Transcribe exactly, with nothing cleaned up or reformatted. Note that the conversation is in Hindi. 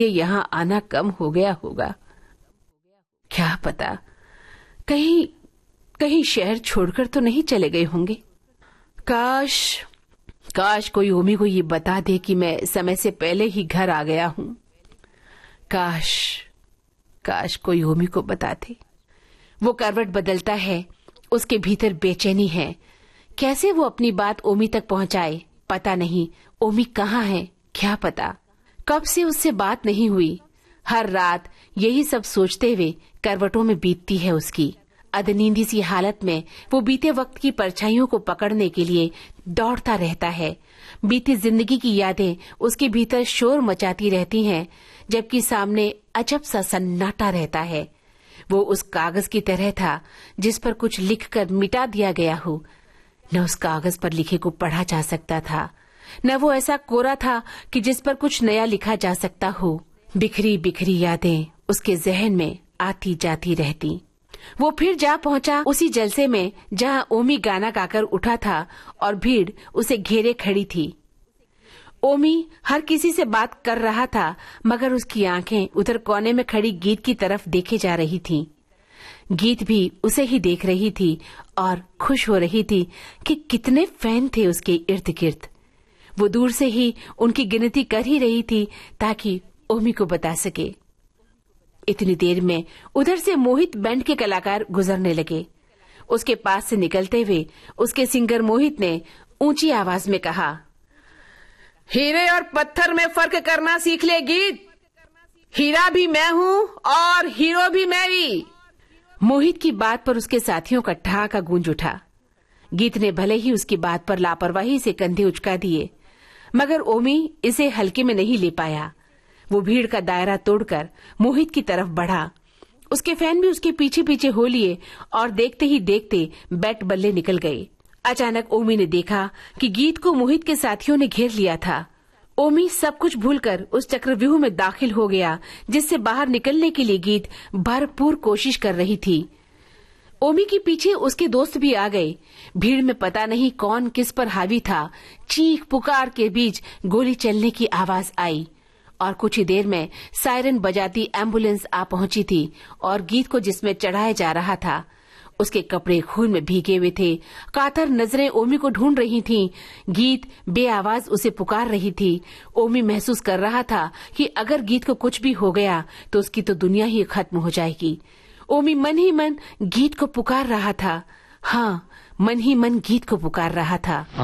ये यहाँ आना कम हो गया होगा। क्या पता कहीं कहीं शहर छोड़कर तो नहीं चले गए होंगे। काश काश कोई ओमी को ये बता दे कि मैं समय से पहले ही घर आ गया हूँ। काश काश कोई ओमी को बता दे। वो करवट बदलता है, उसके भीतर बेचैनी है। कैसे वो अपनी बात ओमी तक पहुंचाए, पता नहीं। ओमी कहाँ है, क्या पता। कब से उससे बात नहीं हुई। हर रात यही सब सोचते हुए करवटों में बीतती है उसकी। अधनींदी सी हालत में वो बीते वक्त की परछाइयों को पकड़ने के लिए दौड़ता रहता है। बीती जिंदगी की यादें उसके भीतर शोर मचाती रहती हैं, जबकि सामने अजब सा सन्नाटा रहता है। वो उस कागज की तरह था जिस पर कुछ लिखकर मिटा दिया गया हो। न उस कागज पर लिखे को पढ़ा जा सकता था, न वो ऐसा कोरा था कि जिस पर कुछ नया लिखा जा सकता हो। बिखरी बिखरी यादें उसके जहन में आती जाती रहती। वो फिर जा पहुंचा उसी जलसे में जहां ओमी गाना गाकर उठा था और भीड़ उसे घेरे खड़ी थी। ओमी हर किसी से बात कर रहा था, मगर उसकी आंखें उधर कोने में खड़ी गीत की तरफ देखे जा रही थीं। गीत भी उसे ही देख रही थी और खुश हो रही थी कि कितने फैन थे उसके इर्द गिर्द। वो दूर से ही उनकी गिनती कर ही रही थी ताकि ओमी को बता सके। इतनी देर में उधर से मोहित बैंड के कलाकार गुजरने लगे। उसके पास से निकलते हुए उसके सिंगर मोहित ने ऊंची आवाज में कहा, हीरे और पत्थर में फर्क करना सीख ले गीत। हीरा भी मैं हूँ और हीरो भी मैं ही। मोहित की बात पर उसके साथियों का ठहाका गूंज उठा। गीत ने भले ही उसकी बात पर लापरवाही से कंधे उचका दिए, मगर ओमी इसे हल्के में नहीं ले पाया। वो भीड़ का दायरा तोड़कर मोहित की तरफ बढ़ा। उसके फैन भी उसके पीछे पीछे हो लिए और देखते ही देखते बैट बल्ले निकल गए। अचानक ओमी ने देखा कि गीत को मोहित के साथियों ने घेर लिया था। ओमी सब कुछ भूलकर उस चक्रव्यूह में दाखिल हो गया जिससे बाहर निकलने के लिए गीत भरपूर कोशिश कर रही थी। ओमी के पीछे उसके दोस्त भी आ गए। भीड़ में पता नहीं कौन किस पर हावी था। चीख पुकार के बीच गोली चलने की आवाज आई और कुछ ही देर में सायरन बजाती एम्बुलेंस आ पहुंची थी और गीत को जिसमें चढ़ाया जा रहा था उसके कपड़े खून में भीगे हुए थे। कातर नजरें ओमी को ढूंढ रही थीं। गीत बेआवाज उसे पुकार रही थी। ओमी महसूस कर रहा था कि अगर गीत को कुछ भी हो गया तो उसकी तो दुनिया ही खत्म हो जाएगी। ओमी मन ही मन गीत को पुकार रहा था। हाँ, मन ही मन गीत को पुकार रहा था।